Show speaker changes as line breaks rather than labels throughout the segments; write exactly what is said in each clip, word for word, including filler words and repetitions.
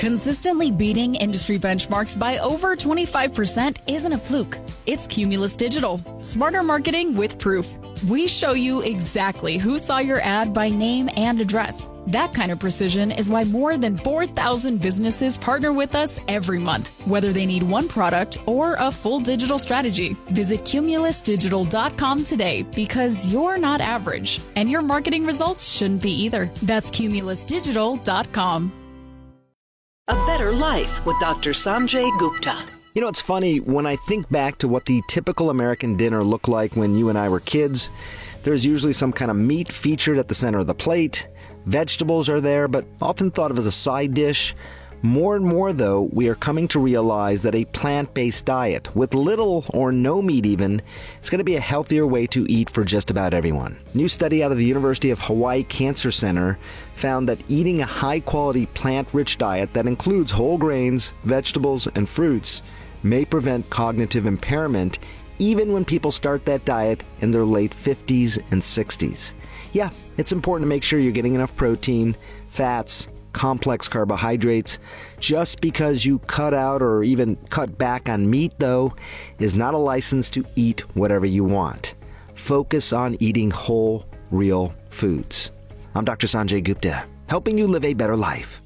Consistently beating industry benchmarks by over twenty-five percent isn't a fluke. It's Cumulus Digital. Smarter marketing with proof. We show you exactly who saw your ad by name and address. That kind of precision is why more than four thousand businesses partner with us every month, whether they need one product or a full digital strategy. Visit cumulus digital dot com today because you're not average, and your marketing results shouldn't be either. That's cumulus digital dot com.
A Better Life with Doctor Sanjay Gupta.
You know, it's funny, when I think back to what the typical American dinner looked like when you and I were kids, there's usually some kind of meat featured at the center of the plate. Vegetables are there, but often thought of as a side dish. More and more, though, we are coming to realize that a plant-based diet, with little or no meat even, is going to be a healthier way to eat for just about everyone. A new study out of the University of Hawaii Cancer Center found that eating a high-quality plant-rich diet that includes whole grains, vegetables, and fruits may prevent cognitive impairment even when people start that diet in their late fifties and sixties. Yeah, it's important to make sure you're getting enough protein, fats, complex carbohydrates. Just because you cut out or even cut back on meat, though, is not a license to eat whatever you want. Focus on eating whole, real foods. I'm Doctor Sanjay Gupta, helping you live a better life.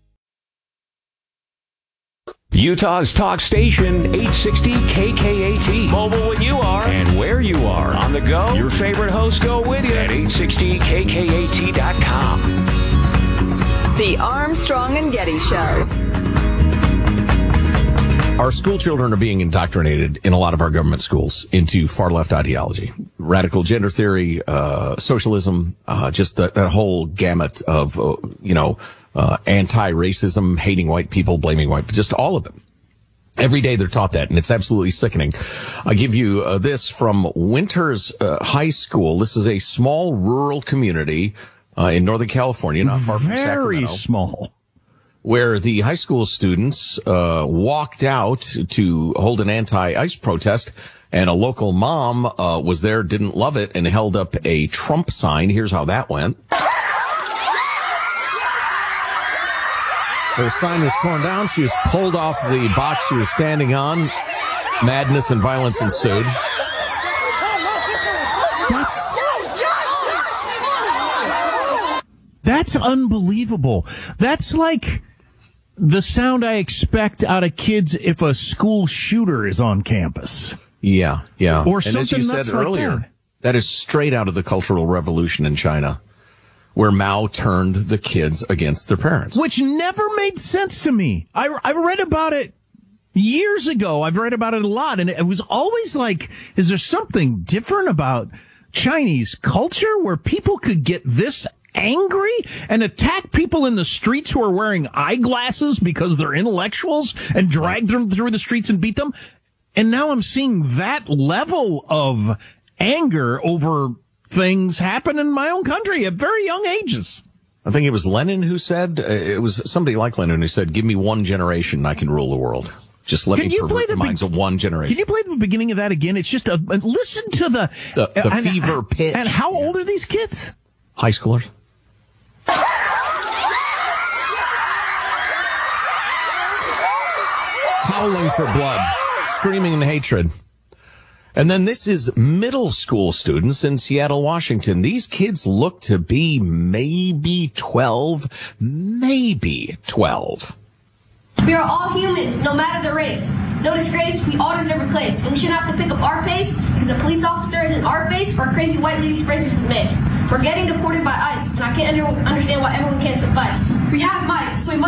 Utah's talk station, eight sixty K K A T. Mobile when you are and where you are. On the go, your favorite hosts go with you at eight sixty K K A T dot com.
The Armstrong and Getty Show.
Our school children are being indoctrinated in a lot of our government schools into far-left ideology, radical gender theory, uh, socialism, uh, just that, that whole gamut of, uh, you know, uh, anti-racism, hating white people, blaming white, just all of them. Every day they're taught that, and it's absolutely sickening. I'll give you uh, this from Winters uh, High School. This is a small rural community uh, in Northern California, not far from Sacramento.
Very small.
Where the high school students uh walked out to hold an anti-ICE protest, and a local mom uh was there, didn't love it, and held up a Trump sign. Here's how that went. Her sign was torn down. She was pulled off the box she was standing on. Madness and violence ensued.
That's That's unbelievable. That's like the sound I expect out of kids if a school shooter is on campus.
Yeah, yeah.
Or
and
something
as you said
nuts like
earlier,
that.
that is straight out of the Cultural Revolution in China, where Mao turned the kids against their parents.
Which never made sense to me. I, I read about it years ago. I've read about it a lot, and it was always like, is there something different about Chinese culture where people could get this angry and attack people in the streets who are wearing eyeglasses because they're intellectuals and drag them through the streets and beat them? And now I'm seeing that level of anger over things happen in my own country at very young ages.
I think it was Lenin who said, uh, it was somebody like Lenin who said, give me one generation and I can rule the world. Just let
Can
me
you play
pervert
the
the minds
be-
of one generation.
Can you play the beginning of that again? It's just a, listen to the,
The, the
and,
fever pitch.
And how old are these kids?
High schoolers. Howling for blood, screaming in hatred. And then this is middle school students in Seattle, Washington. These kids look to be maybe twelve, maybe twelve.
We are all humans, no matter the race. No disgrace, we all deserve a place. And we shouldn't have to pick up our pace because a police officer isn't our face or a crazy white lady sprays us with mace. We're getting deported by ICE, and I can't under- understand why everyone can't suffice. We have might, so we must